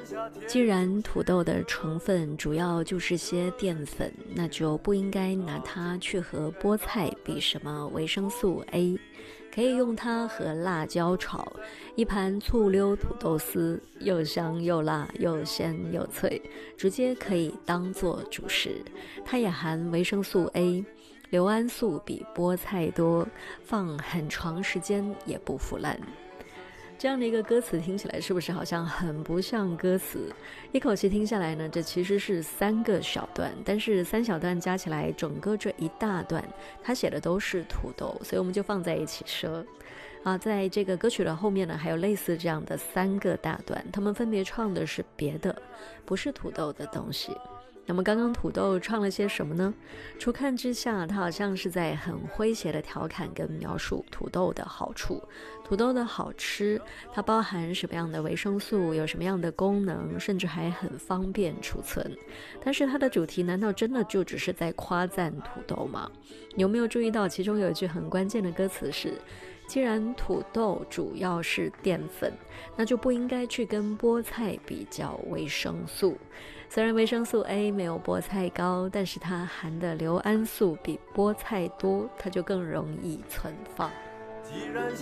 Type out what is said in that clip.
既然土豆的成分主要就是些淀粉，那就不应该拿它去和菠菜比什么维生素 A， 可以用它和辣椒炒，一盘醋溜土豆丝，又香又辣又鲜又脆，直接可以当做主食。它也含维生素 A， 硫胺素比菠菜多，放很长时间也不腐烂。这样的一个歌词听起来是不是好像很不像歌词？一口气听下来呢，这其实是3个小段，但是3小段加起来，整个这一大段它写的都是土豆，所以我们就放在一起说在这个歌曲的后面呢，还有类似这样的3个大段，他们分别唱的是别的，不是土豆的东西。那么刚刚土豆唱了些什么呢？初看之下，它好像是在很诙谐的调侃跟描述土豆的好处，土豆的好吃，它包含什么样的维生素，有什么样的功能，甚至还很方便储存。但是它的主题难道真的就只是在夸赞土豆吗？有没有注意到其中有一句很关键的歌词是，既然土豆主要是淀粉，那就不应该去跟菠菜比较维生素。虽然维生素 A 没有菠菜高，但是它含的硫胺素比菠菜多，它就更容易存放。